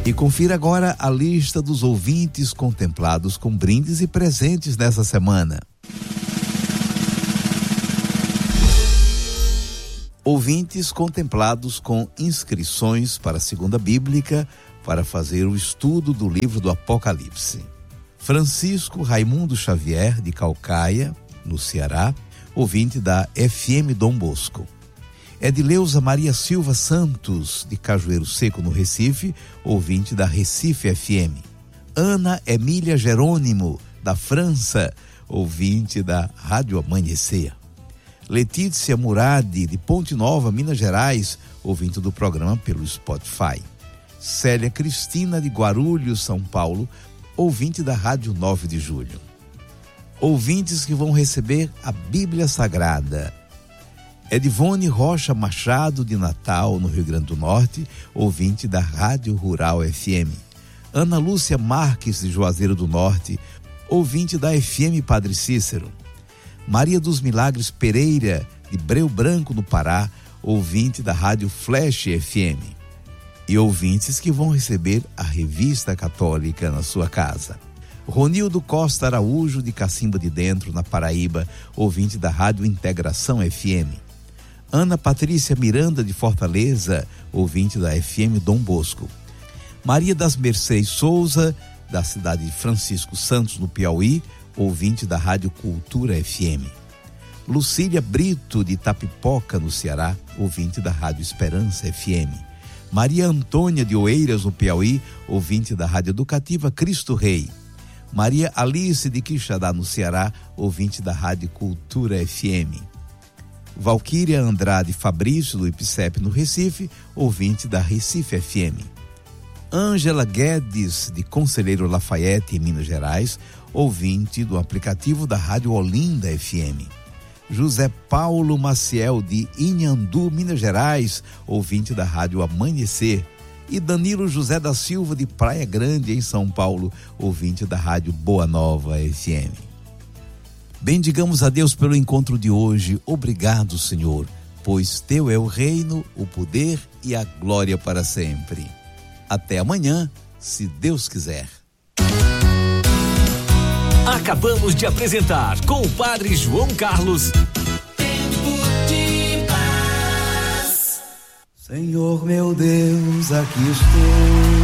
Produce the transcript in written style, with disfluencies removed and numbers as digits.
E confira agora a lista dos ouvintes contemplados com brindes e presentes nessa semana. Ouvintes contemplados com inscrições para a Segunda Bíblica para fazer o estudo do livro do Apocalipse. Francisco Raimundo Xavier, de Caucaia, no Ceará, ouvinte da FM Dom Bosco. Edileuza Maria Silva Santos, de Cajueiro Seco, no Recife, ouvinte da Recife FM. Ana Emília Jerônimo, da França, ouvinte da Rádio Amanhecer. Letícia Muradi, de Ponte Nova, Minas Gerais, ouvinte do programa pelo Spotify. Célia Cristina, de Guarulhos, São Paulo, ouvinte da Rádio 9 de Julho. Ouvintes que vão receber a Bíblia Sagrada. Edivone Rocha Machado, de Natal, no Rio Grande do Norte, ouvinte da Rádio Rural FM. Ana Lúcia Marques, de Juazeiro do Norte, ouvinte da FM Padre Cícero. Maria dos Milagres Pereira, de Breu Branco, no Pará, ouvinte da Rádio Flash FM. E ouvintes que vão receber a Revista Católica na sua casa. Ronildo Costa Araújo, de Cacimba de Dentro, na Paraíba, ouvinte da Rádio Integração FM. Ana Patrícia Miranda, de Fortaleza, ouvinte da FM Dom Bosco. Maria das Mercês Souza, da cidade de Francisco Santos, no Piauí, ouvinte da Rádio Cultura FM. Lucília Brito, de Itapipoca, no Ceará, ouvinte da Rádio Esperança FM. Maria Antônia de Oeiras, no Piauí, ouvinte da Rádio Educativa Cristo Rei. Maria Alice de Quixadá, no Ceará, ouvinte da Rádio Cultura FM. Valquíria Andrade Fabrício, do IPCEP, no Recife, ouvinte da Recife FM. Ângela Guedes, de Conselheiro Lafayette, em Minas Gerais, ouvinte do aplicativo da Rádio Olinda FM. José Paulo Maciel, de Inhandu, Minas Gerais, ouvinte da Rádio Amanhecer. E Danilo José da Silva, de Praia Grande, em São Paulo, ouvinte da Rádio Boa Nova FM. Bendigamos a Deus pelo encontro de hoje. Obrigado, Senhor, pois teu é o reino, o poder e a glória para sempre. Até amanhã, se Deus quiser. Acabamos de apresentar com o Padre João Carlos. Tempo de paz. Senhor meu Deus, aqui estou.